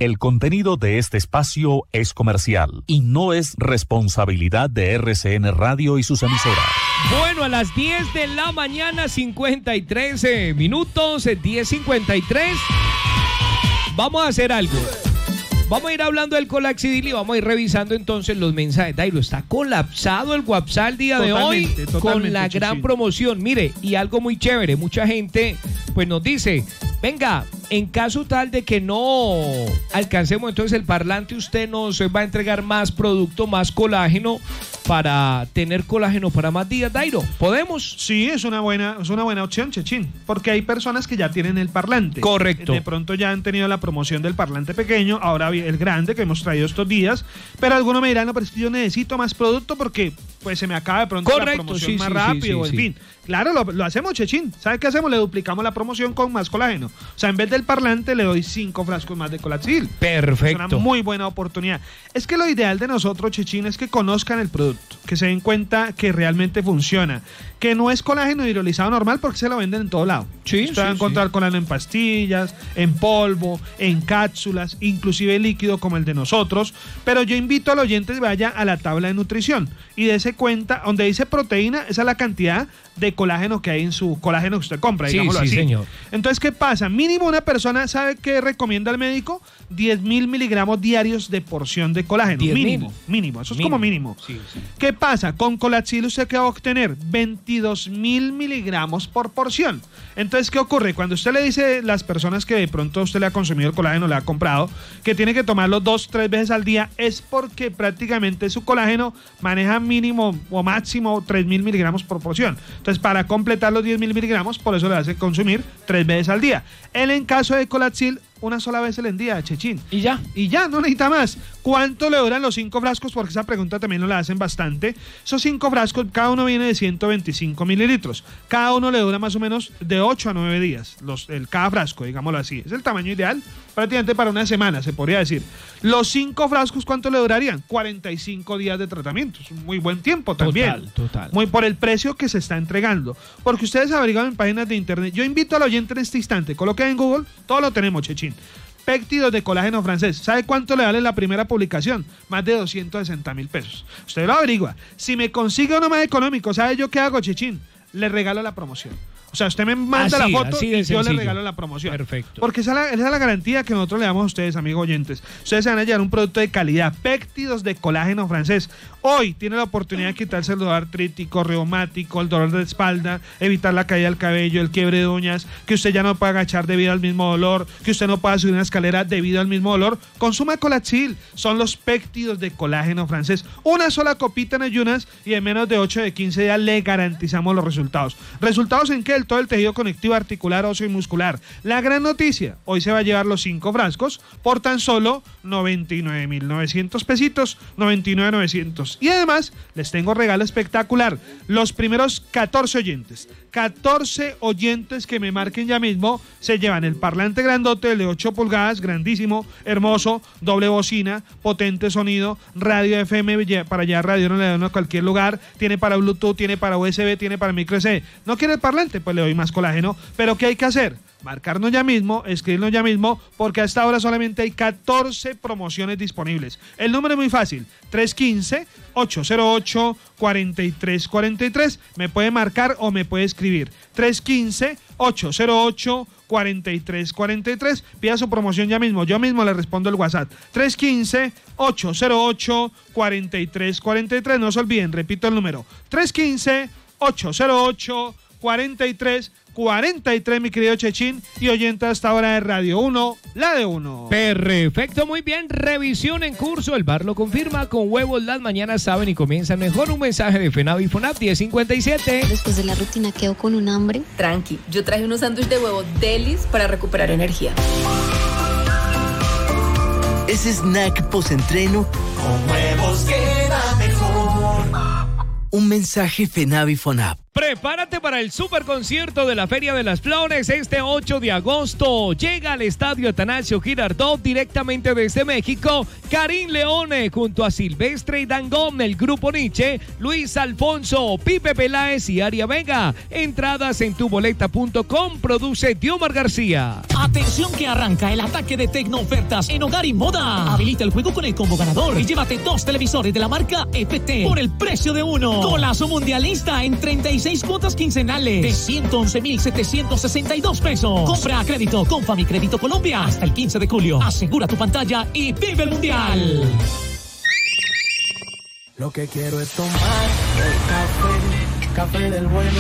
El contenido de este espacio es comercial y no es responsabilidad de RCN Radio y sus emisoras. Bueno, a las 10 de la mañana, 53 minutos, 10:53. Vamos a hacer algo. Vamos a ir hablando del Colaxidil y vamos a ir revisando entonces los mensajes. Dairo, está colapsado el WhatsApp el día de hoy con la gran promoción. Mire, y algo muy chévere, mucha gente pues nos dice, venga, en caso tal de que no alcancemos entonces el parlante, usted nos va a entregar más producto, más colágeno para tener colágeno para más días, Dairo. ¿Podemos? Sí, es una buena opción, Chechín, porque hay personas que ya tienen el parlante. Correcto. De pronto ya han tenido la promoción del parlante pequeño, ahora el grande que hemos traído estos días, pero algunos me dirán, no, pero es que yo necesito más producto porque pues se me acaba de pronto la promoción más rápido, en fin. Claro, lo hacemos, Chechín. ¿Sabe qué hacemos? Le duplicamos la promoción con más colágeno. O sea, en vez del parlante le doy 5 frascos más de Colaxidil. Perfecto. Es una muy buena oportunidad. Es que lo ideal de nosotros, Chechín, es que conozcan el producto, que se den cuenta que realmente funciona, que no es colágeno hidrolizado normal porque se lo venden en todo lado. Sí, usted va a encontrar colágeno en pastillas, en polvo, en cápsulas, inclusive líquido como el de nosotros, pero yo invito al oyente que vaya a la tabla de nutrición y dése cuenta, donde dice proteína, esa es la cantidad de colágeno que hay en su colágeno que usted compra, digámoslo así. Señor. Entonces, ¿qué pasa? Mínimo una persona, ¿sabe qué recomienda el médico? 10.000 miligramos diarios de porción de colágeno. Mínimo, eso es como mínimo. Sí. ¿Qué pasa? Con Colaxidil usted ¿qué va a obtener? 22.000 miligramos por porción. Entonces, ¿qué ocurre? Cuando usted le dice a las personas que de pronto usted le ha consumido el colágeno, le ha comprado, que tiene que tomarlo 2-3 veces al día, es porque prácticamente su colágeno maneja mínimo o máximo 3.000 miligramos por porción. Entonces, para completar los 10.000 miligramos, por eso le hace consumir 3 veces al día. Él, en caso de Colaxidil, una sola vez el día, Chechín. Y ya, no necesita más. ¿Cuánto le duran los 5 frascos? Porque esa pregunta también nos la hacen bastante. Esos 5 frascos, cada uno viene de 125 mililitros. Cada uno le dura más o menos de 8 a 9 días. Cada frasco, digámoslo así. Es el tamaño ideal prácticamente para una semana, se podría decir. Los 5 frascos, ¿cuánto le durarían? 45 días de tratamiento. Es un muy buen tiempo también. Total. Muy por el precio que se está entregando. Porque ustedes averiguan en páginas de internet. Yo invito al oyente en este instante, coloquen en Google, todo lo tenemos, Chechín. Péptidos de colágeno francés. ¿Sabe cuánto le vale la primera publicación? Más de 260.000 pesos. Usted lo averigua. Si me consigue uno más económico, ¿sabe yo qué hago, Chechín? Le regalo la promoción. O sea, usted me manda la foto y yo le regalo la promoción. Perfecto. Porque esa es la garantía que nosotros le damos a ustedes, amigos oyentes. Ustedes se van a llevar un producto de calidad. Péptidos de colágeno francés. Hoy tiene la oportunidad de quitarse el dolor artrítico, reumático, el dolor de espalda, evitar la caída del cabello, el quiebre de uñas, que usted ya no pueda agachar debido al mismo dolor, que usted no pueda subir una escalera debido al mismo dolor. Consuma Colaxidil. Son los péptidos de colágeno francés. Una sola copita en ayunas y en menos de 8 de 15 días le garantizamos los resultados. ¿Resultados en qué? Todo el tejido conectivo articular, óseo y muscular. La gran noticia, hoy se va a llevar los 5 frascos por tan solo 99.900 pesitos, 99.900. Y además les tengo regalo espectacular. Los primeros 14 oyentes que me marquen ya mismo se llevan el parlante grandote de 8 pulgadas, grandísimo, hermoso, doble bocina, potente sonido, radio FM para llevar radio no le dan a cualquier lugar, tiene para Bluetooth, tiene para USB, tiene para micro SD. ¿No quiere el parlante? Pues le doy más colágeno. ¿Pero qué hay que hacer? Marcarnos ya mismo, escribirnos ya mismo, porque hasta ahora solamente hay 14 promociones disponibles. El número es muy fácil, 315-808-4343. Me puede marcar o me puede escribir. 315-808-4343. Pida su promoción ya mismo. Yo mismo le respondo el WhatsApp. 315-808-4343. No se olviden, repito el número. 315-808-4343, mi querido Chechín, y oyente hasta ahora de Radio 1, la de 1. Perfecto, muy bien. Revisión en curso. El bar lo confirma. Con huevos las mañanas saben y comienzan mejor. Un mensaje de FENAVI FONAP 1057. Después de la rutina quedo con un hambre. Tranqui, yo traje unos sándwiches de huevo delis para recuperar energía. Ese snack post-entreno con huevos queda mejor. Un mensaje FENAVI FONAP. Prepárate para el superconcierto de la Feria de las Flores este 8 de agosto. Llega al Estadio Atanasio Girardot directamente desde México Karim Leone junto a Silvestre y Dangond, el Grupo Nietzsche, Luis Alfonso, Pipe Peláez y Aria Vega. Entradas en tuboleta.com. Produce Diomar García. Atención que arranca el ataque de Tecnoofertas en hogar y moda. Habilita el juego con el combo ganador y llévate 2 televisores de la marca EPT por el precio de uno. Golazo mundialista en 36 cuotas quincenales de 111,762 pesos. Compra a crédito con Famicrédito Colombia hasta el 15 de julio. Asegura tu pantalla y vive el mundial. Lo que quiero es tomar el café del bueno.